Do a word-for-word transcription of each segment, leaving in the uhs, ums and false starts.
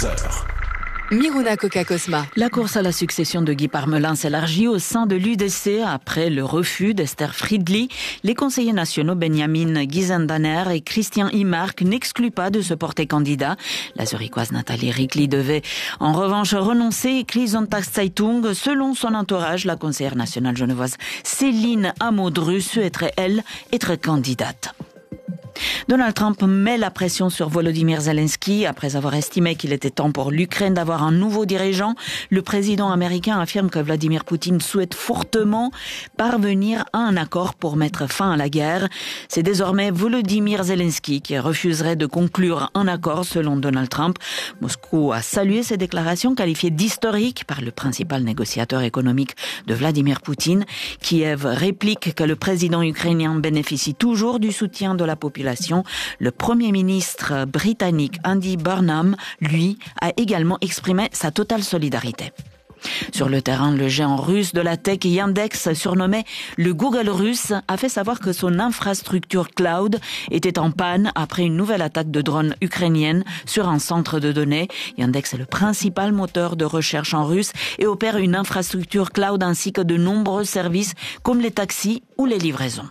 quatorze heures. Miruna Coca-Cosma. La course à la succession de Guy Parmelin s'élargit au sein de l'U D C après le refus d'Esther Friedli. Les conseillers nationaux Benjamin Gizendaner et Christian Imark n'excluent pas de se porter candidat. La zurichoise Nathalie Rickli devait en revanche renoncer, écrit Sonntagszeitung. Selon son entourage, la conseillère nationale genevoise Céline Amodru souhaiterait, elle, être candidate. Donald Trump met la pression sur Volodymyr Zelensky après avoir estimé qu'il était temps pour l'Ukraine d'avoir un nouveau dirigeant. Le président américain affirme que Vladimir Poutine souhaite fortement parvenir à un accord pour mettre fin à la guerre. C'est désormais Volodymyr Zelensky qui refuserait de conclure un accord selon Donald Trump. Moscou a salué ces déclarations qualifiées d'historiques par le principal négociateur économique de Vladimir Poutine. Kiev réplique que le président ukrainien bénéficie toujours du soutien de la population. Le Premier ministre britannique Andy Burnham, lui, a également exprimé sa totale solidarité. Sur le terrain, le géant russe de la tech Yandex, surnommé le Google russe, a fait savoir que son infrastructure cloud était en panne après une nouvelle attaque de drones ukrainienne sur un centre de données. Yandex est le principal moteur de recherche en russe et opère une infrastructure cloud ainsi que de nombreux services comme les taxis ou les livraisons.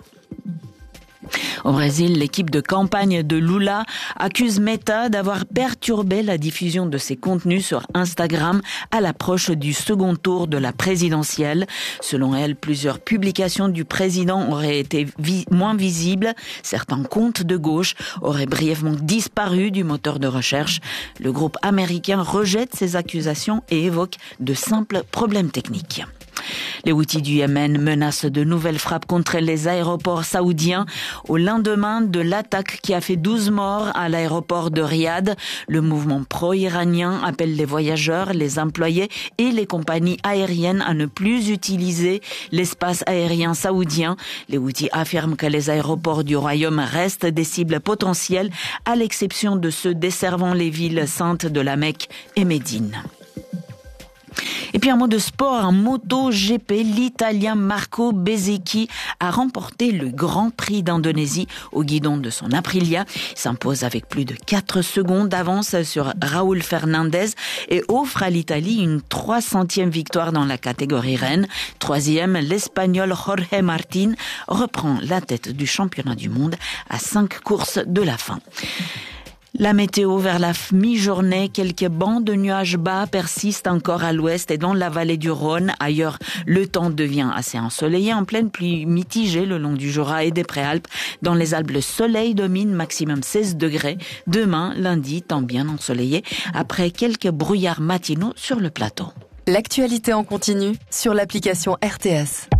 Au Brésil, l'équipe de campagne de Lula accuse Meta d'avoir perturbé la diffusion de ses contenus sur Instagram à l'approche du second tour de la présidentielle. Selon elle, plusieurs publications du président auraient été vi- moins visibles. Certains comptes de gauche auraient brièvement disparu du moteur de recherche. Le groupe américain rejette ces accusations et évoque de simples problèmes techniques. Les Houthis du Yémen menacent de nouvelles frappes contre les aéroports saoudiens au lendemain de l'attaque qui a fait douze morts à l'aéroport de Riyad. Le mouvement pro-iranien appelle les voyageurs, les employés et les compagnies aériennes à ne plus utiliser l'espace aérien saoudien. Les Houthis affirment que les aéroports du royaume restent des cibles potentielles, à l'exception de ceux desservant les villes saintes de la Mecque et Médine. Et puis un mot de sport, en MotoGP, l'Italien Marco Bezzecchi a remporté le Grand Prix d'Indonésie au guidon de son Aprilia. Il s'impose avec plus de quatre secondes d'avance sur Raúl Fernandez et offre à l'Italie une trois centième victoire dans la catégorie reine. Troisième, l'Espagnol Jorge Martín reprend la tête du championnat du monde à cinq courses de la fin. La météo vers la mi-journée, quelques bancs de nuages bas persistent encore à l'ouest et dans la vallée du Rhône. Ailleurs, le temps devient assez ensoleillé, en pleine pluie mitigée le long du Jura et des Préalpes. Dans les Alpes, le soleil domine, maximum seize degrés. Demain, lundi, temps bien ensoleillé, après quelques brouillards matinaux sur le plateau. L'actualité en continu sur l'application R T S.